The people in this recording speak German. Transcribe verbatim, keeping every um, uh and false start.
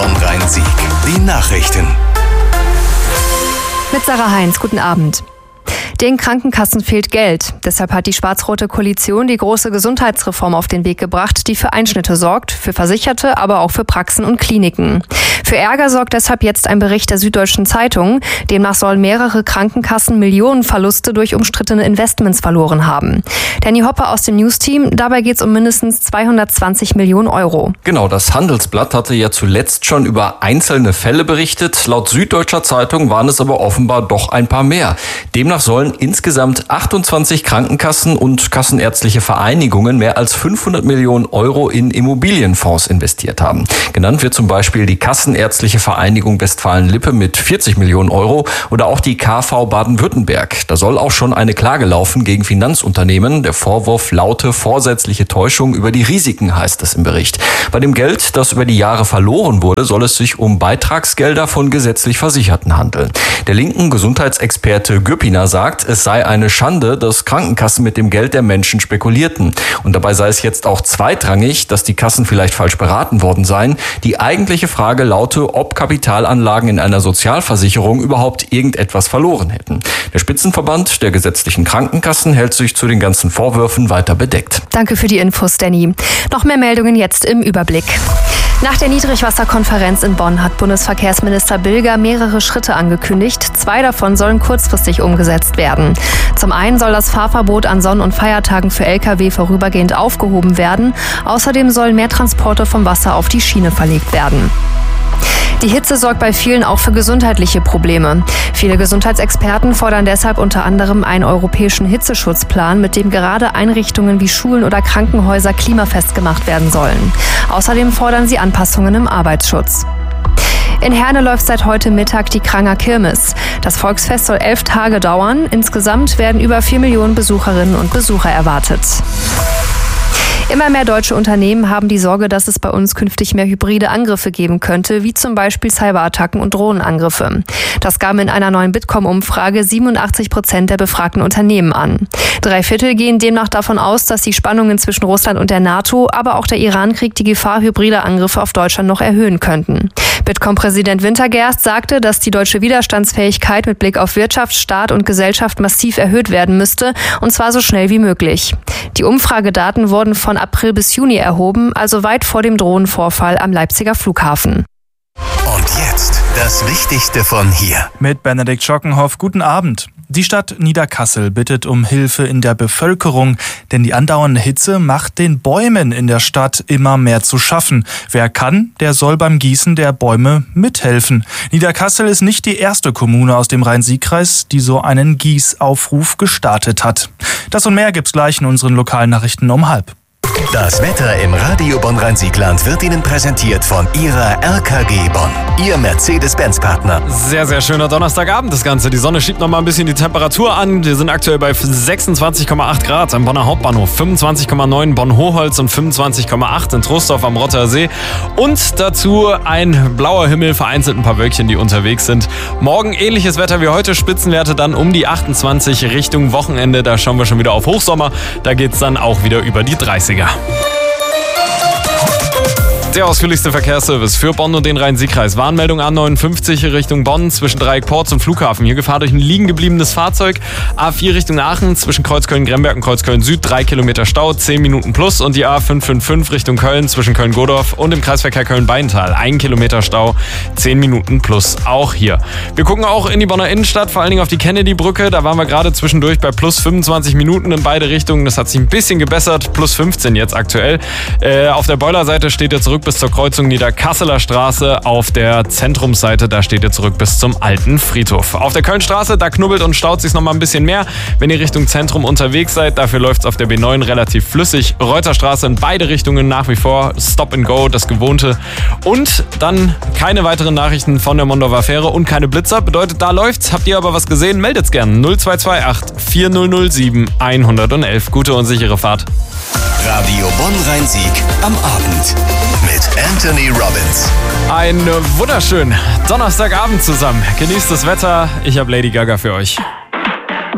Bonn-Rhein-Sieg. Die Nachrichten. Mit Sarah Heinz, guten Abend. Den Krankenkassen fehlt Geld. Deshalb hat die schwarz-rote Koalition die große Gesundheitsreform auf den Weg gebracht, die für Einschnitte sorgt, für Versicherte, aber auch für Praxen und Kliniken. Für Ärger sorgt deshalb jetzt ein Bericht der Süddeutschen Zeitung. Demnach sollen mehrere Krankenkassen Millionenverluste durch umstrittene Investments verloren haben. Danny Hopper aus dem News-Team, dabei geht es um mindestens zweihundertzwanzig Millionen Euro. Genau, das Handelsblatt hatte ja zuletzt schon über einzelne Fälle berichtet. Laut Süddeutscher Zeitung waren es aber offenbar doch ein paar mehr. Demnach sollen insgesamt achtundzwanzig Krankenkassen und kassenärztliche Vereinigungen mehr als fünfhundert Millionen Euro in Immobilienfonds investiert haben. Genannt wird zum Beispiel die Kassenärztliche Vereinigung Westfalen-Lippe mit vierzig Millionen Euro oder auch die K V Baden-Württemberg. Da soll auch schon eine Klage laufen gegen Finanzunternehmen. Der Vorwurf laute vorsätzliche Täuschung über die Risiken, heißt es im Bericht. Bei dem Geld, das über die Jahre verloren wurde, soll es sich um Beitragsgelder von gesetzlich Versicherten handeln. Der linken Gesundheitsexperte Güppiner sagt, es sei eine Schande, dass Krankenkassen mit dem Geld der Menschen spekulierten. Und dabei sei es jetzt auch zweitrangig, dass die Kassen vielleicht falsch beraten worden seien. Die eigentliche Frage laute, ob Kapitalanlagen in einer Sozialversicherung überhaupt irgendetwas verloren hätten. Der Spitzenverband der gesetzlichen Krankenkassen hält sich zu den ganzen Vorwürfen weiter bedeckt. Danke für die Infos, Danny. Noch mehr Meldungen jetzt im Überblick. Nach der Niedrigwasserkonferenz in Bonn hat Bundesverkehrsminister Bilger mehrere Schritte angekündigt. Zwei davon sollen kurzfristig umgesetzt werden. Zum einen soll das Fahrverbot an Sonn- und Feiertagen für L K W vorübergehend aufgehoben werden. Außerdem sollen mehr Transporte vom Wasser auf die Schiene verlegt werden. Die Hitze sorgt bei vielen auch für gesundheitliche Probleme. Viele Gesundheitsexperten fordern deshalb unter anderem einen europäischen Hitzeschutzplan, mit dem gerade Einrichtungen wie Schulen oder Krankenhäuser klimafest gemacht werden sollen. Außerdem fordern sie Anpassungen im Arbeitsschutz. In Herne läuft seit heute Mittag die Kranger Kirmes. Das Volksfest soll elf Tage dauern. Insgesamt werden über vier Millionen Besucherinnen und Besucher erwartet. Immer mehr deutsche Unternehmen haben die Sorge, dass es bei uns künftig mehr hybride Angriffe geben könnte, wie zum Beispiel Cyberattacken und Drohnenangriffe. Das gaben in einer neuen Bitkom-Umfrage siebenundachtzig Prozent der befragten Unternehmen an. Drei Viertel gehen demnach davon aus, dass die Spannungen zwischen Russland und der NATO, aber auch der Irankrieg die Gefahr hybrider Angriffe auf Deutschland noch erhöhen könnten. Bitkom-Präsident Wintergerst sagte, dass die deutsche Widerstandsfähigkeit mit Blick auf Wirtschaft, Staat und Gesellschaft massiv erhöht werden müsste, und zwar so schnell wie möglich. Die Umfragedaten wurden von April bis Juni erhoben, also weit vor dem Drohnenvorfall am Leipziger Flughafen. Und jetzt das Wichtigste von hier. Mit Benedikt Schockenhoff, guten Abend. Die Stadt Niederkassel bittet um Hilfe in der Bevölkerung, denn die andauernde Hitze macht den Bäumen in der Stadt immer mehr zu schaffen. Wer kann, der soll beim Gießen der Bäume mithelfen. Niederkassel ist nicht die erste Kommune aus dem Rhein-Sieg-Kreis, die so einen Gießaufruf gestartet hat. Das und mehr gibt's gleich in unseren lokalen Nachrichten um halb. Das Wetter im Radio Bonn-Rhein-Sieg-Land wird Ihnen präsentiert von Ihrer R K G Bonn, Ihr Mercedes-Benz-Partner. Sehr, sehr schöner Donnerstagabend das Ganze. Die Sonne schiebt noch mal ein bisschen die Temperatur an. Wir sind aktuell bei sechsundzwanzig Komma acht Grad am Bonner Hauptbahnhof, fünfundzwanzig Komma neun Bonn-Hochholz und fünfundzwanzig Komma acht in Trostorf am Rottersee. Und dazu ein blauer Himmel, vereinzelt ein paar Wölkchen, die unterwegs sind. Morgen ähnliches Wetter wie heute, Spitzenwerte dann um die achtundzwanzig Richtung Wochenende. Da schauen wir schon wieder auf Hochsommer. Da geht es dann auch wieder über die dreißiger. Der ausführlichste Verkehrsservice für Bonn und den Rhein-Sieg-Kreis. Warnmeldung A neunundfünfzig Richtung Bonn zwischen Dreieckport zum Flughafen. Hier Gefahr durch ein liegen gebliebenes Fahrzeug. A vier Richtung Aachen zwischen Kreuzköln-Gremberg und Kreuzköln-Süd. Drei Kilometer Stau, zehn Minuten plus. Und die A fünf fünf fünf Richtung Köln zwischen Köln-Godorf und dem Kreisverkehr Köln-Beintal. Ein Kilometer Stau, zehn Minuten plus. Auch hier. Wir gucken auch in die Bonner Innenstadt, vor allen Dingen auf die Kennedy-Brücke. Da waren wir gerade zwischendurch bei plus fünfundzwanzig Minuten in beide Richtungen. Das hat sich ein bisschen gebessert. Plus fünfzehn jetzt aktuell. Äh, auf der Boilerseite steht er zurück bis zur Kreuzung Niederkasseler Straße. Auf der Zentrumsseite, da steht ihr zurück bis zum alten Friedhof. Auf der Kölnstraße, da knubbelt und staut sich noch mal ein bisschen mehr, wenn ihr Richtung Zentrum unterwegs seid. Dafür läuft es auf der B neun relativ flüssig. Reuterstraße in beide Richtungen nach wie vor. Stop and Go, das Gewohnte. Und dann keine weiteren Nachrichten von der Mondorfer Fähre und keine Blitzer. Bedeutet, da läuft's. Habt ihr aber was gesehen? Meldet's gerne. null zwei zwei acht vier null null sieben eins eins eins. Gute und sichere Fahrt. Radio Bonn-Rhein-Sieg am Abend mit Anthony Robbins. Einen wunderschönen Donnerstagabend zusammen. Genießt das Wetter. Ich habe Lady Gaga für euch.